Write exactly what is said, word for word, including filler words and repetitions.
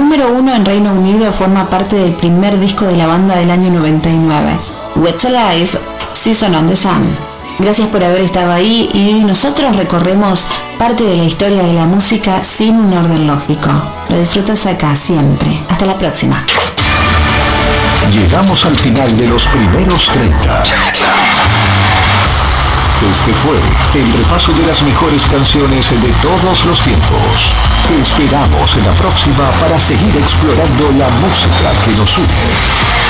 número uno en Reino Unido, forma parte del primer disco de la banda del año noventa y nueve, What's Alive, Season on the Sun. Gracias por haber estado ahí y nosotros recorremos parte de la historia de la música sin un orden lógico. Lo disfrutas acá siempre. Hasta la próxima. Llegamos al final de los primeros treinta. Este fue el repaso de las mejores canciones de todos los tiempos. Te esperamos en la próxima para seguir explorando la música que nos une.